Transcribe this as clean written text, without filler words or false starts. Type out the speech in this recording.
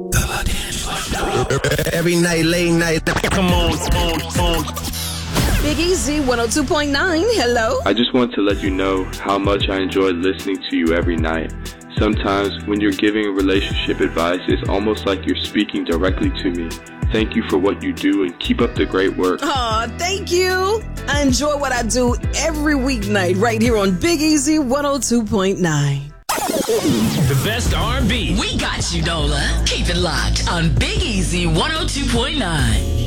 Every night, late night. Come on. Big Easy 102.9. Hello. I just want to let you know how much I enjoy listening to you every night. Sometimes when you're giving relationship advice, it's almost like you're speaking directly to me. Thank you for what you do and keep up the great work. Aw, thank you. I enjoy what I do every weeknight right here on Big Easy 102.9. The best R&B. We got you, Dola. Keep it locked on Big Easy 102.9.